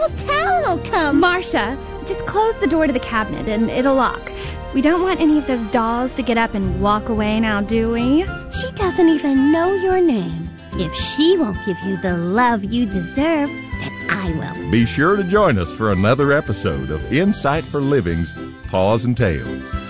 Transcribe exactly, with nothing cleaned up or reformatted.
whole town will come. Marcia, just close the door to the cabinet and it'll lock. We don't want any of those dolls to get up and walk away now, do we? She doesn't even know your name. If she won't give you the love you deserve, then I will. Be sure to join us for another episode of Insight for Living's Paws and Tales.